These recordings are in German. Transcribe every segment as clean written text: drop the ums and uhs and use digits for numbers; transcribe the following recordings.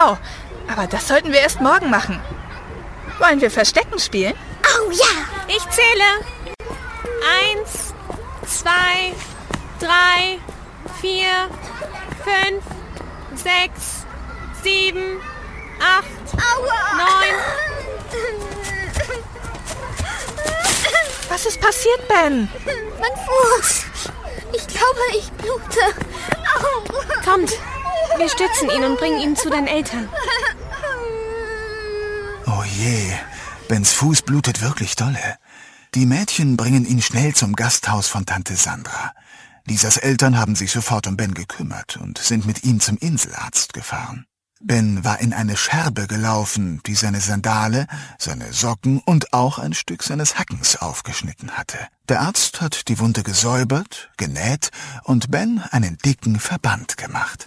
Genau, aber das sollten wir erst morgen machen. Wollen wir Verstecken spielen? Oh ja! Ich zähle. 1, 2, 3, 4, 5, 6, 7, 8, 9. Was ist passiert, Ben? Mein Fuß. Ich glaube, ich blute. Kommt, wir stützen ihn und bringen ihn zu deinen Eltern. Oh je, Bens Fuß blutet wirklich dolle. Die Mädchen bringen ihn schnell zum Gasthaus von Tante Sandra. Lisas Eltern haben sich sofort um Ben gekümmert und sind mit ihm zum Inselarzt gefahren. Ben war in eine Scherbe gelaufen, die seine Sandale, seine Socken und auch ein Stück seines Hackens aufgeschnitten hatte. Der Arzt hat die Wunde gesäubert, genäht und Ben einen dicken Verband gemacht.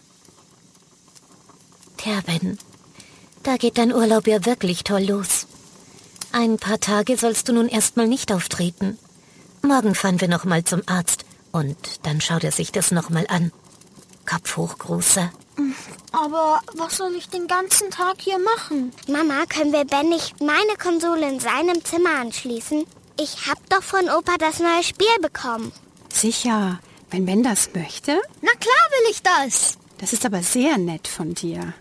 Tja, Ben, da geht dein Urlaub ja wirklich toll los. Ein paar Tage sollst du nun erstmal nicht auftreten. Morgen fahren wir noch mal zum Arzt und dann schaut er sich das noch mal an. Kopf hoch, Großer. Aber was soll ich den ganzen Tag hier machen? Mama, können wir Ben nicht meine Konsole in seinem Zimmer anschließen? Ich hab doch von Opa das neue Spiel bekommen. Sicher, wenn Ben das möchte. Na klar will ich das. Das ist aber sehr nett von dir.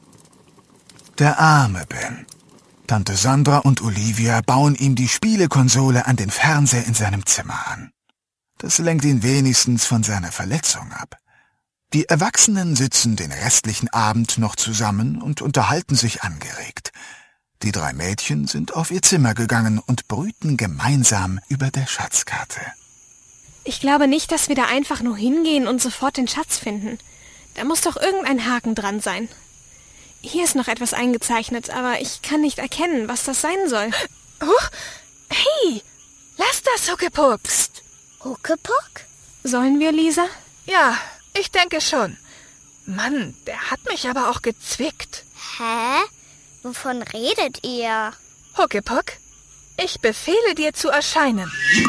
Der arme Ben. Tante Sandra und Olivia bauen ihm die Spielekonsole an den Fernseher in seinem Zimmer an. Das lenkt ihn wenigstens von seiner Verletzung ab. Die Erwachsenen sitzen den restlichen Abend noch zusammen und unterhalten sich angeregt. Die 3 Mädchen sind auf ihr Zimmer gegangen und brüten gemeinsam über der Schatzkarte. Ich glaube nicht, dass wir da einfach nur hingehen und sofort den Schatz finden. Da muss doch irgendein Haken dran sein. Hier ist noch etwas eingezeichnet, aber ich kann nicht erkennen, was das sein soll. Hey, lass das, Huckepuck. Psst. Huckepuck? Sollen wir, Lisa? Ja, ich denke schon. Mann, der hat mich aber auch gezwickt. Hä? Wovon redet ihr? Huckepuck, ich befehle dir zu erscheinen.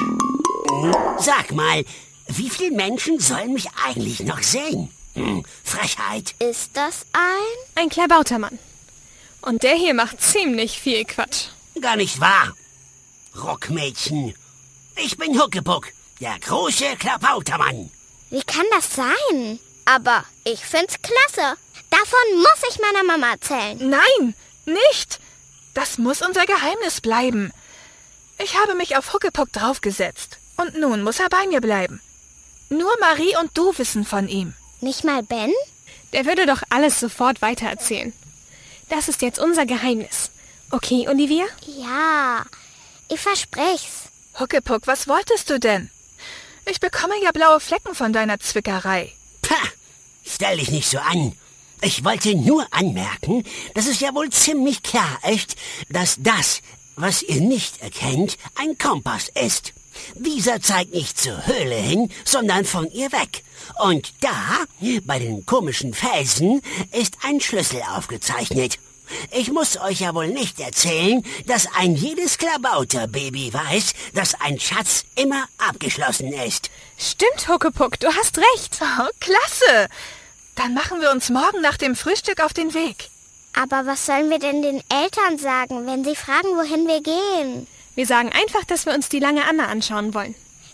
Sag mal, wie viele Menschen sollen mich eigentlich noch sehen? Frechheit. Ist das ein? Ein Klabautermann. Und der hier macht ziemlich viel Quatsch. Gar nicht wahr. Rockmädchen. Ich bin Huckepuck, der große Klabautermann. Wie kann das sein? Aber ich find's klasse. Davon muss ich meiner Mama erzählen. Nein, nicht. Das muss unser Geheimnis bleiben. Ich habe mich auf Huckepuck draufgesetzt. Und nun muss er bei mir bleiben. Nur Marie und du wissen von ihm. Nicht mal Ben? Der würde doch alles sofort weitererzählen. Das ist jetzt unser Geheimnis. Okay, Olivia? Ja, ich versprech's. Huckepuck, was wolltest du denn? Ich bekomme ja blaue Flecken von deiner Zwickerei. Pah, stell dich nicht so an. Ich wollte nur anmerken, dass es ja wohl ziemlich klar ist, dass das, was ihr nicht erkennt, ein Kompass ist. Dieser zeigt nicht zur Höhle hin, sondern von ihr weg. Und da, bei den komischen Felsen, ist ein Schlüssel aufgezeichnet. Ich muss euch ja wohl nicht erzählen, dass ein jedes Klabauterbaby weiß, dass ein Schatz immer abgeschlossen ist. Stimmt, Huckepuck, du hast recht. Oh, klasse. Dann machen wir uns morgen nach dem Frühstück auf den Weg. Aber was sollen wir denn den Eltern sagen, wenn sie fragen, wohin wir gehen? Wir sagen einfach, dass wir uns die lange Anna anschauen wollen.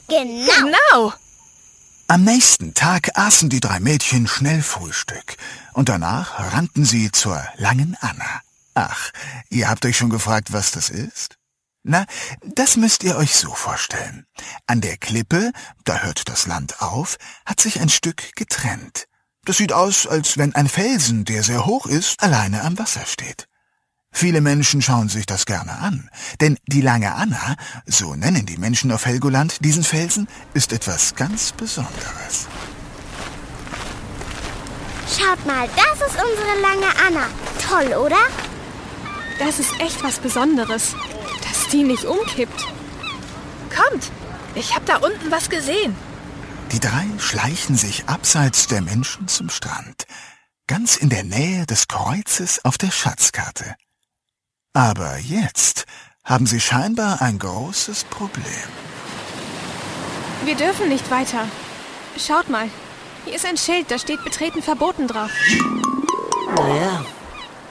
Genau. Am nächsten Tag aßen die 3 Mädchen schnell Frühstück und danach rannten sie zur langen Anna. Ach, ihr habt euch schon gefragt, was das ist? Na, das müsst ihr euch so vorstellen. An der Klippe, da hört das Land auf, hat sich ein Stück getrennt. Das sieht aus, als wenn ein Felsen, der sehr hoch ist, alleine am Wasser steht. Viele Menschen schauen sich das gerne an, denn die lange Anna, so nennen die Menschen auf Helgoland diesen Felsen, ist etwas ganz Besonderes. Schaut mal, das ist unsere lange Anna. Toll, oder? Das ist echt was Besonderes, dass die nicht umkippt. Kommt, ich habe da unten was gesehen. Die 3 schleichen sich abseits der Menschen zum Strand, ganz in der Nähe des Kreuzes auf der Schatzkarte. Aber jetzt haben sie scheinbar ein großes Problem. Wir dürfen nicht weiter. Schaut mal, hier ist ein Schild, da steht Betreten verboten drauf. Naja,